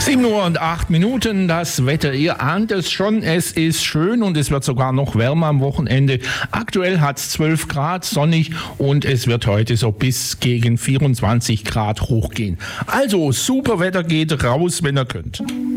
7:08, das Wetter, ihr ahnt es schon, es ist schön und es wird sogar noch wärmer am Wochenende. Aktuell hat es 12 Grad, sonnig und es wird heute so bis gegen 24 Grad hochgehen. Also super Wetter, geht raus, wenn ihr könnt.